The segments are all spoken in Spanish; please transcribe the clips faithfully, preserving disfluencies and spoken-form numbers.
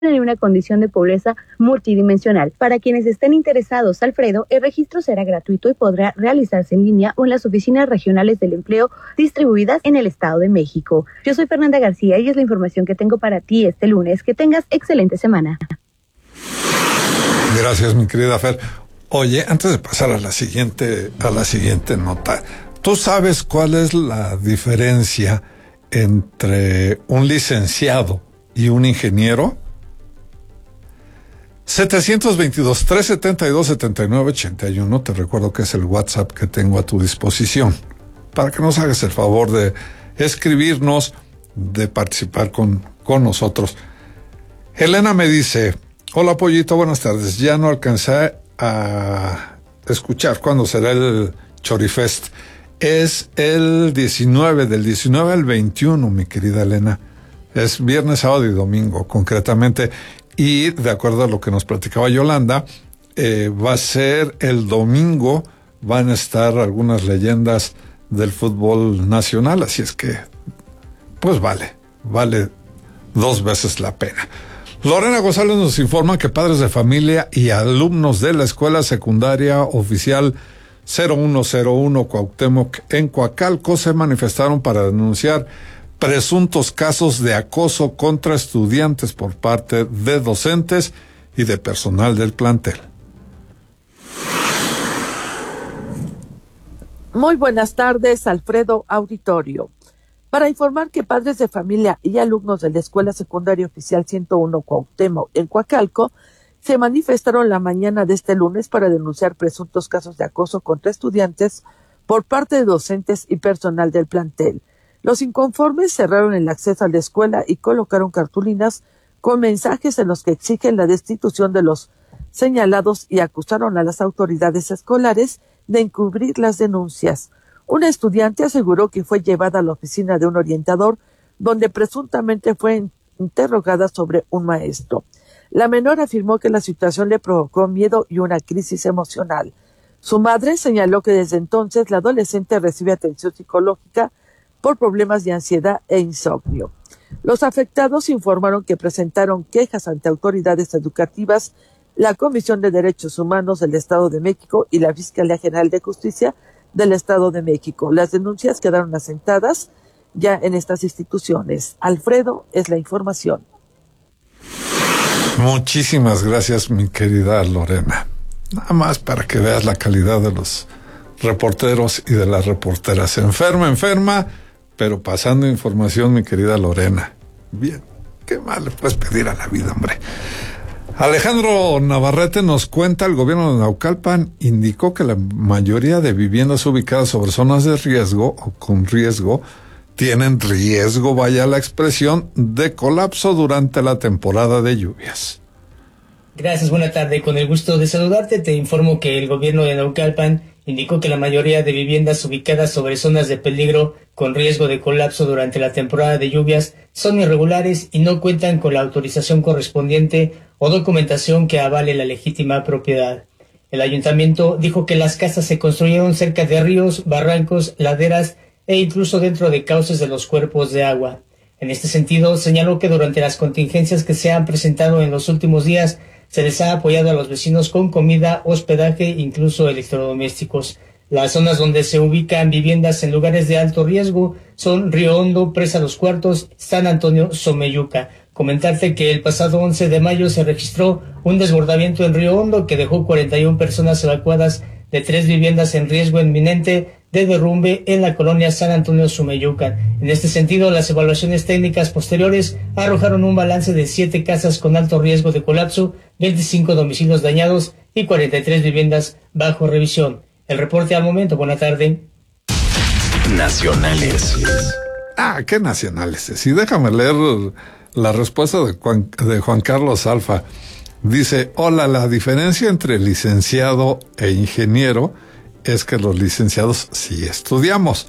en una condición de pobreza multidimensional. Para quienes estén interesados, Alfredo, el registro será gratuito y podrá realizarse en línea o en las oficinas regionales del empleo distribuidas en el Estado de México. Yo soy Fernanda García y es la información que tengo para ti este lunes. Que tengas excelente semana. Gracias, mi querida Fer. Oye, antes de pasar a la siguiente, a la siguiente nota, ¿tú sabes cuál es la diferencia entre un licenciado y un ingeniero? setecientos veintidós, trescientos setenta y dos, setenta y nueve ochenta y uno, te recuerdo que es el WhatsApp que tengo a tu disposición, para que nos hagas el favor de escribirnos, de participar con, con nosotros. Elena me dice: hola Pollito, buenas tardes, ya no alcancé a escuchar cuándo será el Chorifest. Es el diecinueve, del diecinueve al veintiuno, mi querida Elena. Es viernes, sábado y domingo, concretamente. Y de acuerdo a lo que nos platicaba Yolanda, eh, va a ser el domingo, van a estar algunas leyendas del fútbol nacional, así es que, pues vale, vale dos veces la pena. Lorena González nos informa que padres de familia y alumnos de la Escuela Secundaria Oficial cero uno cero uno Cuauhtémoc en Coacalco se manifestaron para denunciar presuntos casos de acoso contra estudiantes por parte de docentes y de personal del plantel. Muy buenas tardes, Alfredo Auditorio. Para informar que padres de familia y alumnos de la Escuela Secundaria Oficial ciento uno Cuauhtémoc en Coacalco se manifestaron la mañana de este lunes para denunciar presuntos casos de acoso contra estudiantes por parte de docentes y personal del plantel. Los inconformes cerraron el acceso a la escuela y colocaron cartulinas con mensajes en los que exigen la destitución de los señalados y acusaron a las autoridades escolares de encubrir las denuncias. Una estudiante aseguró que fue llevada a la oficina de un orientador donde presuntamente fue interrogada sobre un maestro. La menor afirmó que la situación le provocó miedo y una crisis emocional. Su madre señaló que desde entonces la adolescente recibe atención psicológica por problemas de ansiedad e insomnio. Los afectados informaron que presentaron quejas ante autoridades educativas, la Comisión de Derechos Humanos del Estado de México y la Fiscalía General de Justicia del Estado de México. Las denuncias quedaron asentadas ya en estas instituciones. Alfredo, es la información. Muchísimas gracias, mi querida Lorena. Nada más para que veas la calidad de los reporteros y de las reporteras. Enferma, enferma, pero pasando información, mi querida Lorena. Bien, qué mal le puedes pedir a la vida, hombre. Alejandro Navarrete nos cuenta: el gobierno de Naucalpan indicó que la mayoría de viviendas ubicadas sobre zonas de riesgo o con riesgo tienen riesgo, vaya la expresión, de colapso durante la temporada de lluvias. Gracias, buena tarde. Con el gusto de saludarte, te informo que el gobierno de Naucalpan indicó que la mayoría de viviendas ubicadas sobre zonas de peligro con riesgo de colapso durante la temporada de lluvias son irregulares y no cuentan con la autorización correspondiente o documentación que avale la legítima propiedad. El ayuntamiento dijo que las casas se construyeron cerca de ríos, barrancos, laderas e incluso dentro de cauces de los cuerpos de agua. En este sentido, señaló que durante las contingencias que se han presentado en los últimos días, se les ha apoyado a los vecinos con comida, hospedaje e incluso electrodomésticos. Las zonas donde se ubican viviendas en lugares de alto riesgo son Río Hondo, Presa Los Cuartos, San Antonio, Someyuca. Comentarte que el pasado once de mayo se registró un desbordamiento en Río Hondo que dejó cuarenta y una personas evacuadas de tres viviendas en riesgo inminente de derrumbe en la colonia San Antonio Someyuca. En este sentido, las evaluaciones técnicas posteriores arrojaron un balance de siete casas con alto riesgo de colapso, veinticinco domicilios dañados y cuarenta y tres viviendas bajo revisión. El reporte al momento. Buena tarde. Nacionales. Ah, ¿qué nacionales? Sí, déjame leer la respuesta de Juan, de Juan Carlos Alfa. Dice: hola, la diferencia entre licenciado e ingeniero es que los licenciados sí estudiamos.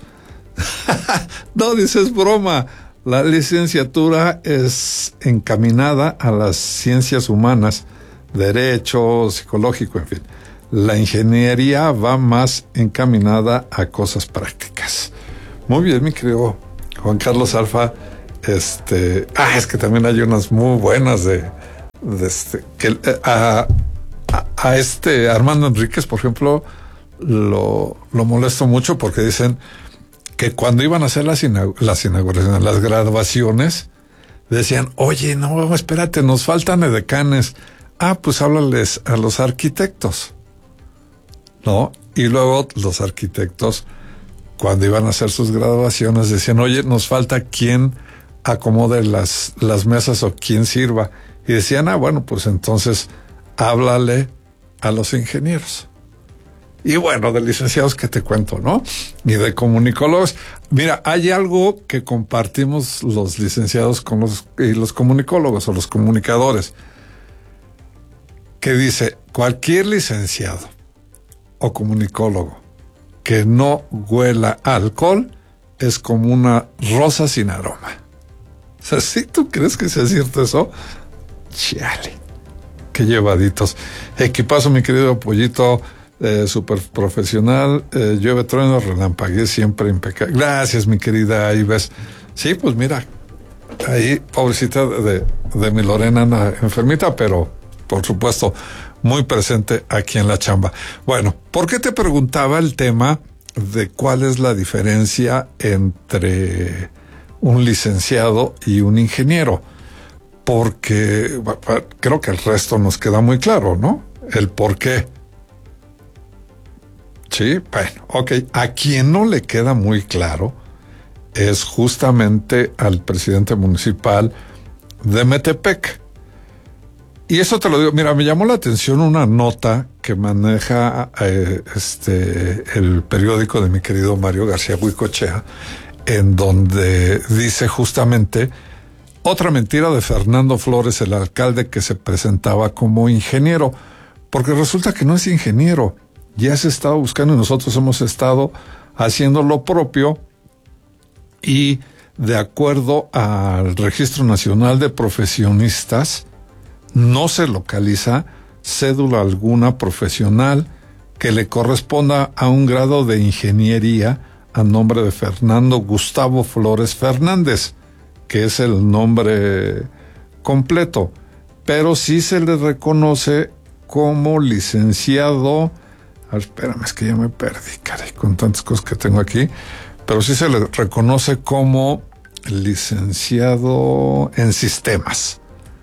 No, dices broma. La licenciatura es encaminada a las ciencias humanas, derecho, psicológico, en fin. La ingeniería va más encaminada a cosas prácticas. Muy bien, mi querido Juan Carlos Alfa. Este, ah, es que también hay unas muy buenas de de este, que a, a, a este Armando Enríquez, por ejemplo, lo, lo molesto mucho porque dicen que cuando iban a hacer las, inaug- las inauguraciones, las graduaciones, decían, oye, no, espérate, nos faltan edecanes. Ah, pues háblales a los arquitectos, ¿no? Y luego los arquitectos, cuando iban a hacer sus graduaciones, decían, oye, nos falta quien acomode las, las mesas o quien sirva. Y decían, ah, bueno, pues entonces háblale a los ingenieros. Y bueno, de licenciados que te cuento, ¿no? Y de comunicólogos. Mira, hay algo que compartimos los licenciados con los, y los comunicólogos o los comunicadores, que dice, cualquier licenciado o comunicólogo que no huela a alcohol es como una rosa sin aroma. O sea, ¿sí tú crees que sea cierto eso? Chale, qué llevaditos. Equipazo, mi querido Pollito, eh, súper profesional, eh, llueve, trueno, relampaguee, siempre impecable. Gracias, mi querida Ives. Sí, pues mira, ahí, pobrecita de, de mi Lorena, anda enfermita, pero por supuesto, muy presente aquí en la chamba. Bueno, ¿por qué te preguntaba el tema de cuál es la diferencia entre un licenciado y un ingeniero? Porque creo que el resto nos queda muy claro, ¿no? El por qué. Sí, bueno, ok. A quien no le queda muy claro es justamente al presidente municipal de Metepec. Y eso te lo digo, mira, me llamó la atención una nota que maneja eh, este el periódico de mi querido Mario García Buicochea, en donde dice justamente otra mentira de Fernando Flores, el alcalde que se presentaba como ingeniero, porque resulta que no es ingeniero, ya se estaba buscando y nosotros hemos estado haciendo lo propio y de acuerdo al Registro Nacional de Profesionistas, no se localiza cédula alguna profesional que le corresponda a un grado de ingeniería a nombre de Fernando Gustavo Flores Fernández, que es el nombre completo, pero sí se le reconoce como licenciado. A ver, espérame, es que ya me perdí, caray, con tantas cosas que tengo aquí, pero sí se le reconoce como licenciado en sistemas.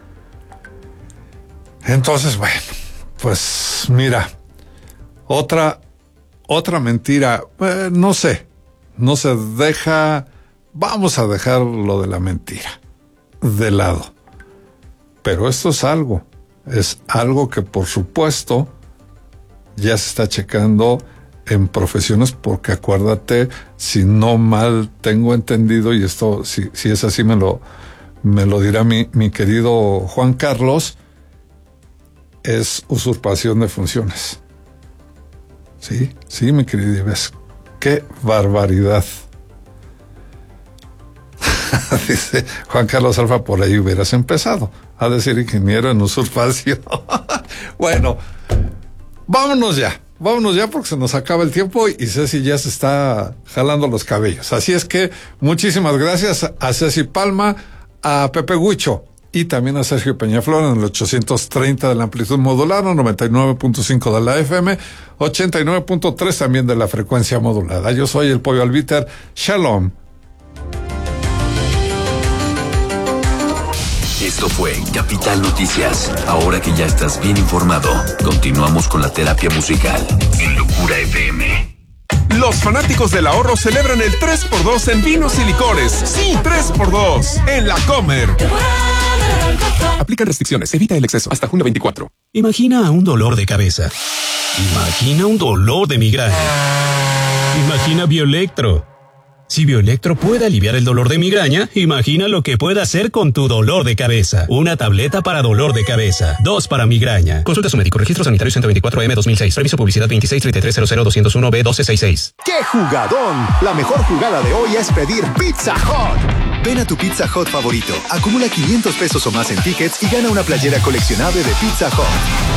Entonces, bueno, pues mira, otra, otra mentira, eh, no sé, no se deja, vamos a dejar lo de la mentira de lado. Pero esto es algo, es algo que por supuesto ya se está checando en profesiones, porque acuérdate, si no mal tengo entendido, y esto, si, si es así me lo, me lo dirá mi, mi querido Juan Carlos, es usurpación de funciones. Sí, sí, mi querida Ives. ¡Qué barbaridad! Dice Juan Carlos Alfa, por ahí hubieras empezado a decir ingeniero en usurpación. Bueno, vámonos ya, vámonos ya porque se nos acaba el tiempo y Ceci ya se está jalando los cabellos. Así es que muchísimas gracias a Ceci Palma, a Pepe Huicho y también a Sergio Peñaflor en el ochocientos treinta de la amplitud modulada, noventa y nueve punto cinco de la F M, ochenta y nueve punto tres también de la frecuencia modulada. Yo soy el Pollo Albiter. Shalom. Esto fue Capital Noticias. Ahora que ya estás bien informado, continuamos con la terapia musical en Locura F M. Los fanáticos del ahorro celebran el tres por dos en vinos y licores. Sí, tres por dos en La Comer. Aplican restricciones, evita el exceso. Hasta junio veinticuatro. Imagina un dolor de cabeza. Imagina un dolor de migraña. Imagina Bioelectro. Si Bioelectro puede aliviar el dolor de migraña, imagina lo que puede hacer con tu dolor de cabeza. Una tableta para dolor de cabeza, dos para migraña. Consulta a su médico. Registro sanitario ciento veinticuatro M dos mil seis. Reviso publicidad veintiséis treinta y tres cero cero doscientos uno B doce sesenta y seis. ¡Qué jugadón! La mejor jugada de hoy es pedir Pizza Hut. Ven a tu Pizza Hut favorito, acumula quinientos pesos o más en tickets y gana una playera coleccionable de Pizza Hut.